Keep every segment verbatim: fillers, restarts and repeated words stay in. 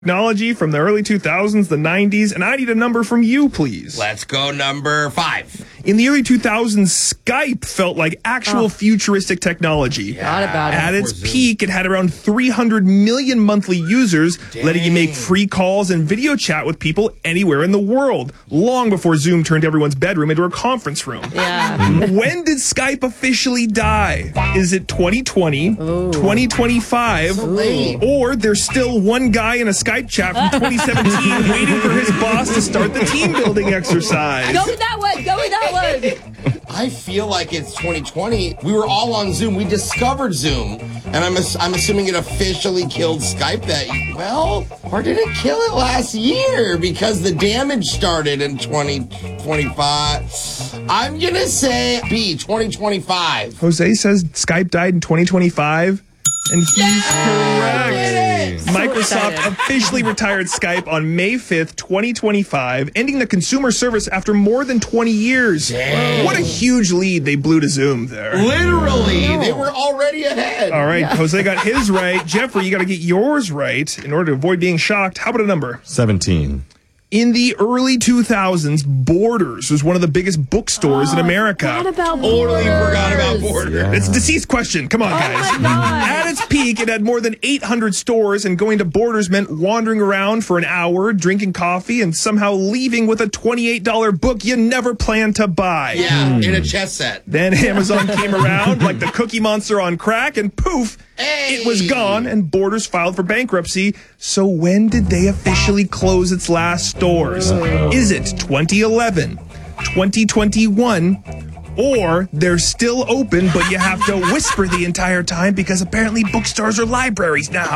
Technology from the early two thousands, the nineties, and I need a number from you, please. Let's go number five. In the early two thousands, Skype felt like actual oh. futuristic technology. Yeah. About At its peak, it had around three hundred million monthly users, Dang. letting you make free calls and video chat with people anywhere in the world, long before Zoom turned everyone's bedroom into a conference room. Yeah. When did Skype officially die? Is it twenty twenty, Ooh. twenty twenty-five, Ooh. or there's still one guy in a Skype chat from twenty seventeen waiting for his boss to start the team building exercise? Go with that one. Go with that one. I feel like it's twenty twenty. We were all on Zoom. We discovered Zoom. And I'm, ass- I'm assuming it officially killed Skype that, well, or did it kill it last year? Because the damage started in twenty twenty-five. I'm going to say B, twenty twenty-five. Jose says Skype died in twenty twenty-five. And he's yeah, correct. Microsoft so officially retired Skype on May fifth, twenty twenty-five, ending the consumer service after more than twenty years. Dang. What a huge lead they blew to Zoom there. Literally. They were already ahead. All right, yeah. Jose got his right. Jeffrey, you got to get yours right in order to avoid being shocked. How about a number? seventeen. In the early two thousands, Borders was one of the biggest bookstores oh, in America. I forgot about Totally forgot about Borders. Yeah. It's a deceased question. Come on, oh guys. My God. At its peak, it had more than eight hundred stores, and going to Borders meant wandering around for an hour, drinking coffee, and somehow leaving with a twenty-eight dollars book you never planned to buy. Yeah, mm. in a chess set. Then Amazon came around like the Cookie Monster on crack, and poof, hey. it was gone, and Borders filed for bankruptcy. So when did they officially close its last stores? Is it twenty eleven, twenty twenty-one, or they're still open, but you have to whisper the entire time because apparently bookstores are libraries now?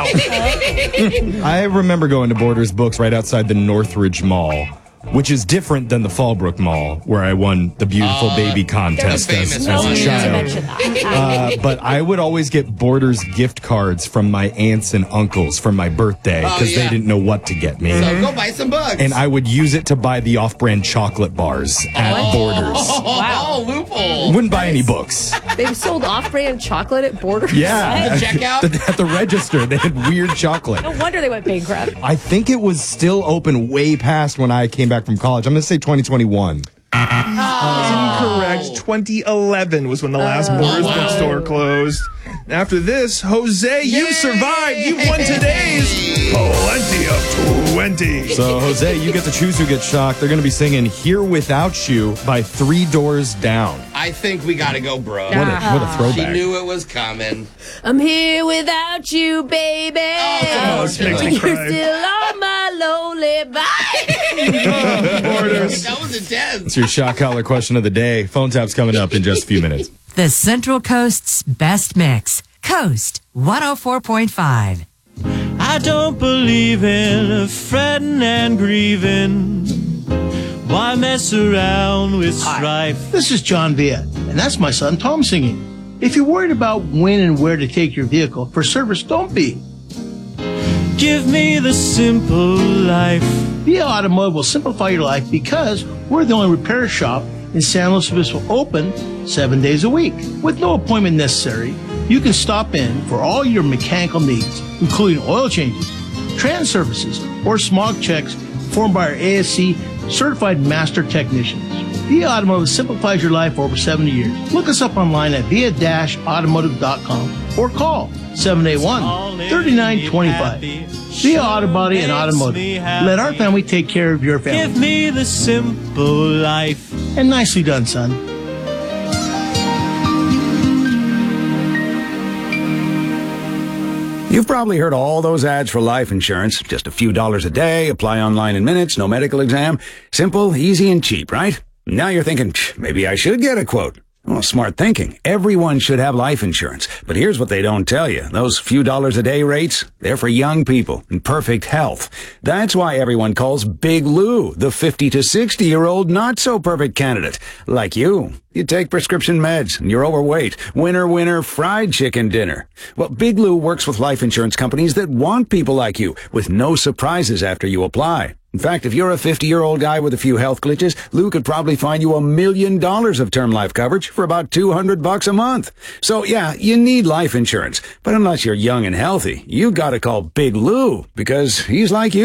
I remember going to Borders Books right outside the Northridge Mall, which is different than the Fallbrook Mall, where I won the beautiful uh, baby contest as, as a child. Uh, but I would always get Borders gift cards from my aunts and uncles for my birthday because oh, yeah. they didn't know what to get me. So go buy some books. And I would use it to buy the off-brand chocolate bars at oh, Borders. Wow, loophole. Wouldn't buy any books. They sold off-brand chocolate at Borders? Yeah. At checkout? At the, at the register, they had weird chocolate. No wonder they went bankrupt. I think it was still open way past when I came back from college. I'm going to say twenty twenty-one. Oh. Incorrect. twenty eleven was when the last uh, Borders wow. bookstore closed. After this, Jose, Yay! you survived. You won today's Plenty of twenty. So, Jose, you get to choose who gets shocked. They're going to be singing Here Without You by Three Doors Down. I think we got to go, bro. What a, what a throwback. She knew it was coming. I'm here without you, baby. Oh, oh makes me You're cry. still on my lonely body. Oh, Borders. That was intense. It's your shock collar question of the day. Phone tap's coming up in just a few minutes. The Central Coast's best mix. Coast one oh four point five. I don't believe in fretting and grieving. Why mess around with strife? Hi, this is John Villa, and that's my son Tom singing. If you're worried about when and where to take your vehicle for service, don't be. Give me the simple life. Villa Automotive will simplify your life because we're the only repair shop in San Luis Obispo open seven days a week. With no appointment necessary, you can stop in for all your mechanical needs, including oil changes, trans services, or smog checks performed by our A S C certified master technicians. Villa Automotive simplifies your life for over seventy years. Look us up online at via dash automotive dot com or call seven eight one, three nine two five. Via Auto Body and Automotive. Let our family take care of your family. Give me the simple life. And nicely done, son. You've probably heard all those ads for life insurance. Just a few dollars a day, apply online in minutes, no medical exam. Simple, easy, and cheap, right? Now you're thinking, maybe I should get a quote. Well, smart thinking. Everyone should have life insurance. But here's what they don't tell you. Those few dollars a day rates, they're for young people in perfect health. That's why everyone calls Big Lou the fifty to sixty-year-old not-so-perfect candidate. Like you. You take prescription meds, and you're overweight. Winner, winner, fried chicken dinner. Well, Big Lou works with life insurance companies that want people like you, with no surprises after you apply. In fact, if you're a fifty-year-old guy with a few health glitches, Lou could probably find you a million dollars of term life coverage for about two hundred bucks a month. So yeah, you need life insurance. But unless you're young and healthy, you gotta call Big Lou, because he's like you.